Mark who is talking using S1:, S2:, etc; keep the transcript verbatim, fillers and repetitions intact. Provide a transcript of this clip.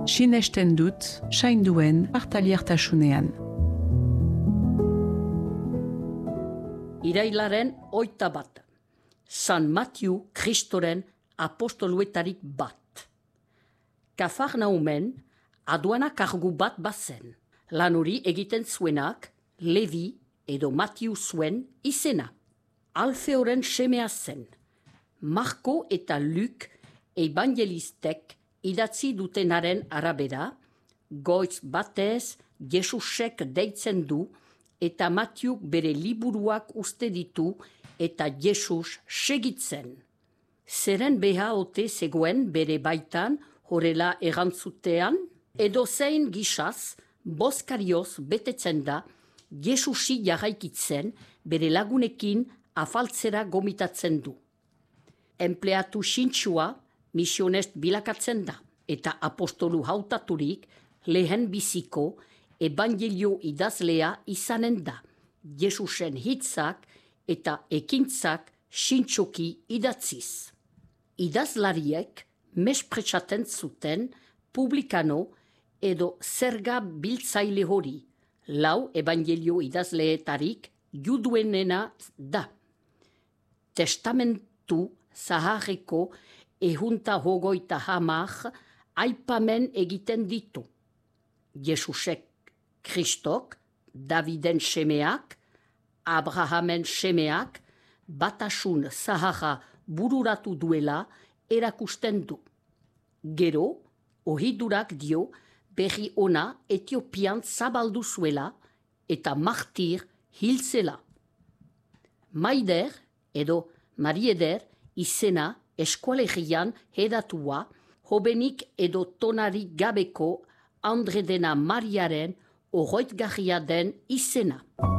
S1: sinesten dut, sainduen partaliertasunean.
S2: Irailaren oita bat. San Matiu Kristoren apostoluetarik bat. Kafarnaumen aduana kargu bat bazen. Lan hori egiten zuenak Levi edo Matiu zuen izena. Alfeoren semea zen. Marko eta Luk evangelistek idatzi dutenaren arabera, goiz batez Jesusek deitzen du eta Matiuk bere liburuak uste ditu eta Jesus segitzen. Zeren beha ote zegoen bere baitan horrela erantzutean, edo zein gisaz boskarioz betetzen da Jesusi jarraikitzen bere lagunekin afaltzera gomitatzen du. Empleatu sintsua misionest bilakatzen da, eta apostolu hautaturik lehen biziko evangelio idazlea izanen da, Jesusen hitzak eta ekintzak sintsuki idatziz. Idazlariek mespretsaten zuten publikano edo zerga biltzaile hori, lau evangelio idazleetarik juduenena da. Testamentu zaharreko ehunta hogoita hamar aipamen egiten ditu. Jesusek Kristok, Daviden semeak, Abrahamen semeak, batasun zaharra bururatu duela erakusten du. Gero, ohidurak dio berri ona Etiopian zabaldu zuela eta martir hilzela. Maider edo Marieder izena eskualegian hedatua, hobenik edo tonarik gabeko Andre dena Mariaren oroitgarria den izena.